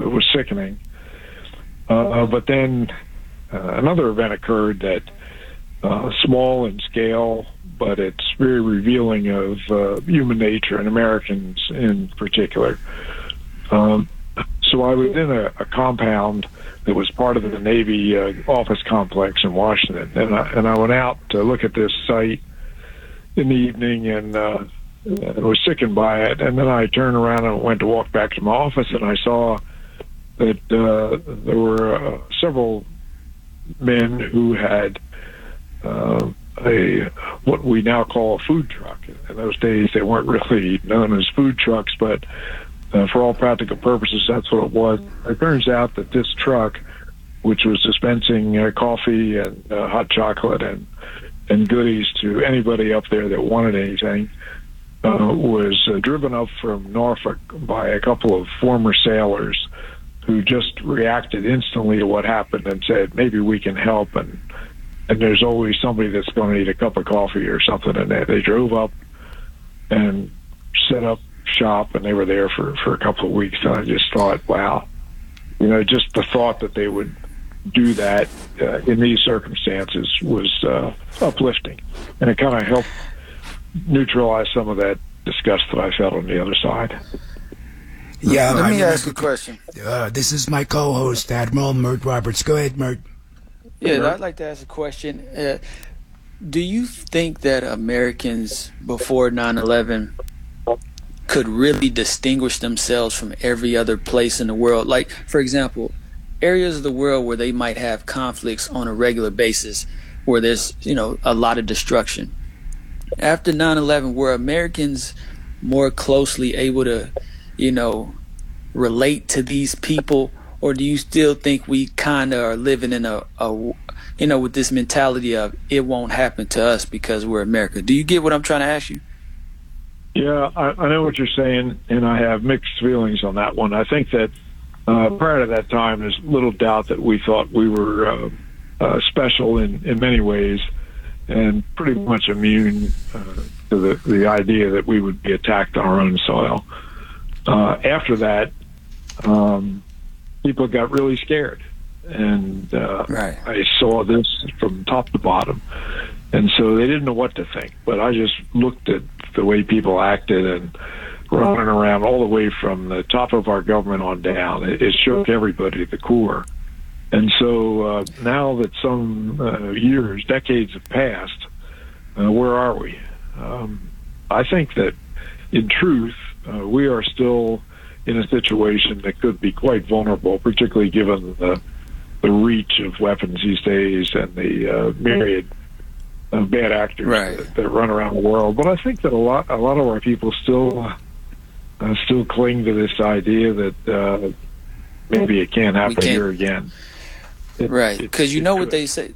was sickening. But then another event occurred that small in scale, but it's very revealing of human nature and Americans in particular. So I was in a compound that was part of the Navy office complex in Washington, and I went out to look at this site in the evening, and I was sickened by it. And then I turned around and went to walk back to my office, and I saw that there were several men who had what we now call a food truck. In those days, they weren't really known as food trucks, but for all practical purposes, that's what it was. It turns out that this truck, which was dispensing coffee and hot chocolate and goodies to anybody up there that wanted anything, was driven up from Norfolk by a couple of former sailors who just reacted instantly to what happened and said, maybe we can help, and there's always somebody that's going to need a cup of coffee or something. And they drove up and set up shop, and they were there for a couple of weeks. And I just thought, wow, just the thought that they would do that in these circumstances was uplifting, and it kind of helped neutralize some of that disgust that I felt on the other side. Yeah, let me ask a question. This is my co-host, Admiral Mert Roberts. Go ahead, Mert. Yeah, I'd like to ask a question. Do you think that Americans before 9/11 could really distinguish themselves from every other place in the world? Like, for example, areas of the world where they might have conflicts on a regular basis, where there's, a lot of destruction. After 9/11, were Americans more closely able to, relate to these people? Or do you still think we kind of are living in with this mentality of it won't happen to us because we're America? Do you get what I'm trying to ask you? Yeah, I know what you're saying, and I have mixed feelings on that one. I think that prior to that time, there's little doubt that we thought we were special in many ways, and pretty much immune to the idea that we would be attacked on our own soil. After that, people got really scared, and right. I saw this from top to bottom, and so they didn't know what to think. But I just looked at the way people acted and running around all the way from the top of our government on down. It shook everybody at the core. And so now that some decades have passed, where are we? I think that, in truth, we are still in a situation that could be quite vulnerable, particularly given the reach of weapons these days and the myriad of bad actors that run around the world. But I think that a lot of our people still cling to this idea that maybe it can't happen here again. Right, because what they say.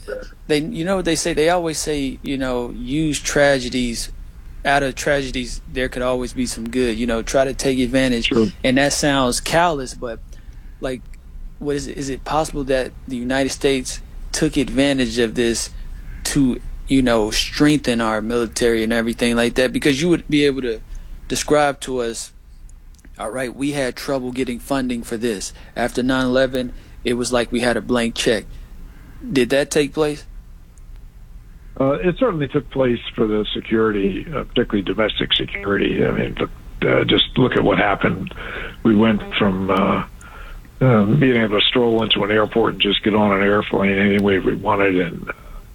They always say, use tragedies. Out of tragedies, there could always be some good. Try to take advantage. Sure. And that sounds callous, but what is it? Is it possible that the United States took advantage of this to, strengthen our military and everything like that? Because you would be able to describe to us, all right, we had trouble getting funding for this. After 9/11, it was like we had a blank check. Did that take place? It certainly took place for the security, particularly domestic security. I mean, just look at what happened. We went from being able to stroll into an airport and just get on an airplane any way we wanted,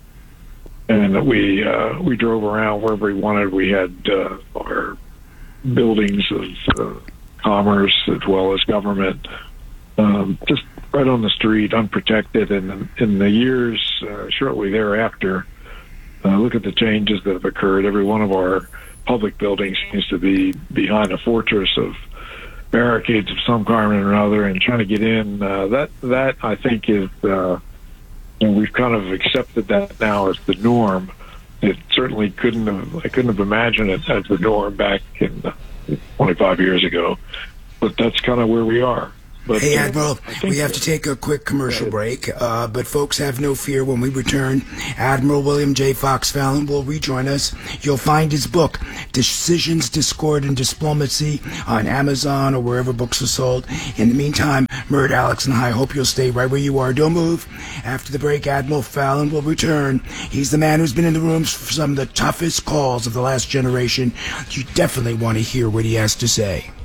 and we drove around wherever we wanted. We had our buildings of commerce as well as government just right on the street, unprotected. And in the years shortly thereafter, look at the changes that have occurred. Every one of our public buildings seems to be behind a fortress of barricades of some kind or another, and trying to get in. That I think is, we've kind of accepted that now as the norm. It certainly I couldn't have imagined it as the norm back in 25 years ago, but that's kind of where we are. But, Hey, Admiral, I think we have to take a quick commercial break, but folks, have no fear. When we return, Admiral William J. Fox Fallon will rejoin us. You'll find his book, Decisions, Discord, and Diplomacy, on Amazon or wherever books are sold. In the meantime, Mert, Alex, and I hope you'll stay right where you are. Don't move. After the break, Admiral Fallon will return. He's the man who's been in the rooms for some of the toughest calls of the last generation. You definitely want to hear what he has to say.